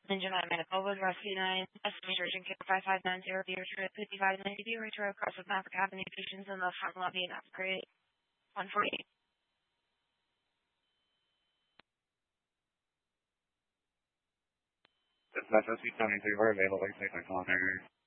Engine 9 Manitoba, Rescue 9, estimate urgent care 5590, Beer Trip 5590, return across with Maverick Avenue, patients in the front lobby and upgrade 148. Dispatch, SC-73, we're available, take my contact.